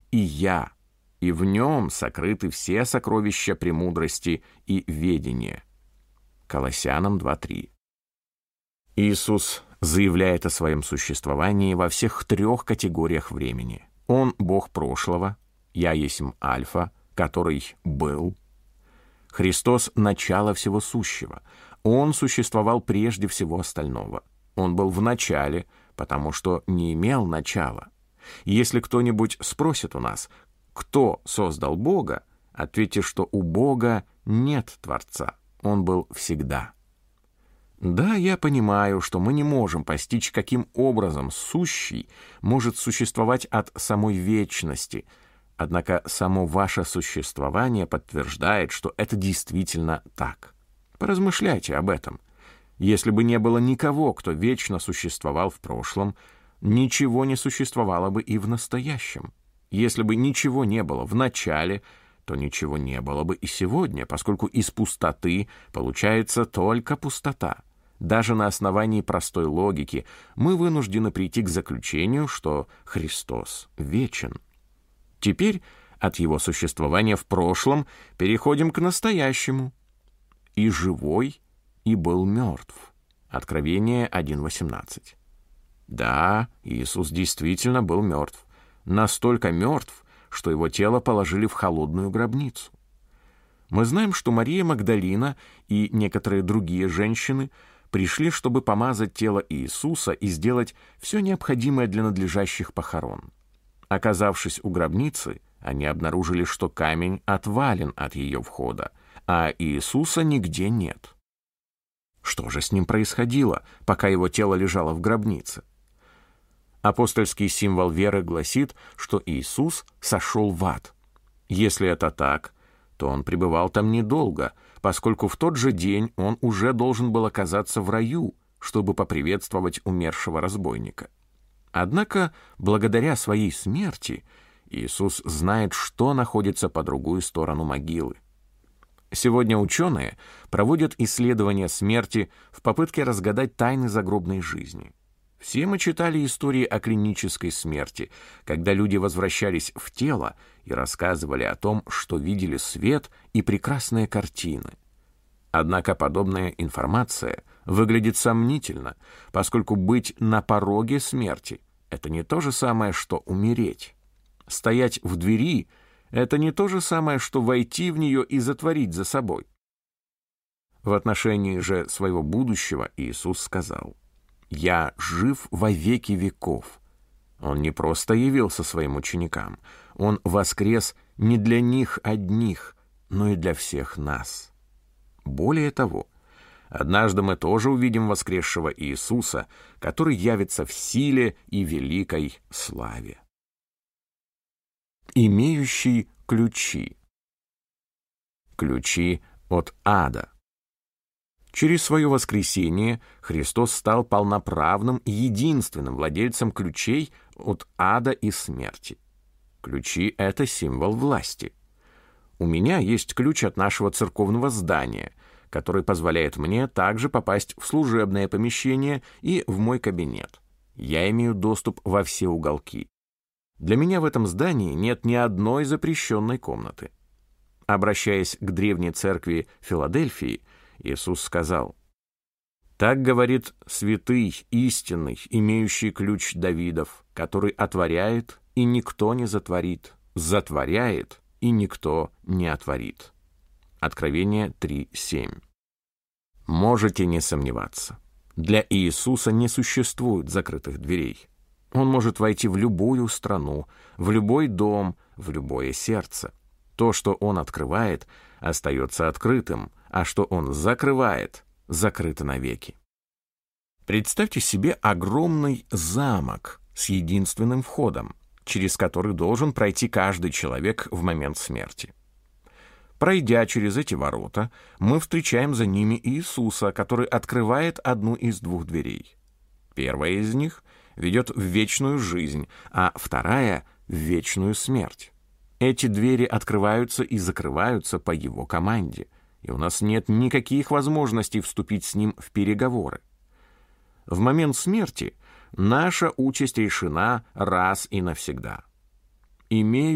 и я, и в нем сокрыты все сокровища премудрости и ведения». Колоссянам 2:3. Иисус заявляет о своем существовании во всех 3 категориях времени. Он Бог прошлого, «Я есмь Альфа», который был. Христос — начало всего сущего. Он существовал прежде всего остального. Он был в начале, потому что не имел начала. Если кто-нибудь спросит у нас, кто создал Бога, ответьте, что у Бога нет Творца. Он был всегда. Да, я понимаю, что мы не можем постичь, каким образом сущий может существовать от самой вечности, однако само ваше существование подтверждает, что это действительно так. Поразмышляйте об этом. Если бы не было никого, кто вечно существовал в прошлом, ничего не существовало бы и в настоящем. Если бы ничего не было в начале, то ничего не было бы и сегодня, поскольку из пустоты получается только пустота. Даже на основании простой логики мы вынуждены прийти к заключению, что Христос вечен. Теперь от его существования в прошлом переходим к настоящему. «И живой, и был мертв». Откровение 1:18. Да, Иисус действительно был мертв. Настолько мертв, что его тело положили в холодную гробницу. Мы знаем, что Мария Магдалина и некоторые другие женщины пришли, чтобы помазать тело Иисуса и сделать все необходимое для надлежащих похорон. Оказавшись у гробницы, они обнаружили, что камень отвален от ее входа, а Иисуса нигде нет. Что же с ним происходило, пока его тело лежало в гробнице? Апостольский символ веры гласит, что Иисус сошел в ад. Если это так, то он пребывал там недолго, поскольку в тот же день он уже должен был оказаться в раю, чтобы поприветствовать умершего разбойника. Однако, благодаря своей смерти, Иисус знает, что находится по другую сторону могилы. Сегодня ученые проводят исследования смерти в попытке разгадать тайны загробной жизни. Все мы читали истории о клинической смерти, когда люди возвращались в тело и рассказывали о том, что видели свет и прекрасные картины. Однако подобная информация выглядит сомнительно, поскольку быть на пороге смерти — это не то же самое, что умереть. Стоять в двери — это не то же самое, что войти в нее и затворить за собой. В отношении же своего будущего Иисус сказал: «Я жив во веки веков». Он не просто явился своим ученикам, он воскрес не для них одних, но и для всех нас. Более того, однажды мы тоже увидим воскресшего Иисуса, который явится в силе и великой славе. Имеющий ключи. Ключи от ада. Через свое воскресение Христос стал полноправным и единственным владельцем ключей от ада и смерти. Ключи — это символ власти. У меня есть ключ от нашего церковного здания, который позволяет мне также попасть в служебное помещение и в мой кабинет. Я имею доступ во все уголки. Для меня в этом здании нет ни одной запрещенной комнаты. Обращаясь к древней церкви Филадельфии, Иисус сказал: «Так говорит святый, истинный, имеющий ключ Давидов, который отворяет, и никто не затворит, затворяет, и никто не отворит». Откровение 3:7. Можете не сомневаться. Для Иисуса не существует закрытых дверей. Он может войти в любую страну, в любой дом, в любое сердце. То, что Он открывает, остается открытым, а что Он закрывает, закрыто навеки. Представьте себе огромный замок с единственным входом, через который должен пройти каждый человек в момент смерти. Пройдя через эти ворота, мы встречаем за ними Иисуса, который открывает одну из двух дверей. Первая из них ведет в вечную жизнь, а вторая — в вечную смерть. Эти двери открываются и закрываются по Его команде, и у нас нет никаких возможностей вступить с Ним в переговоры. В момент смерти наша участь решена раз и навсегда. Имею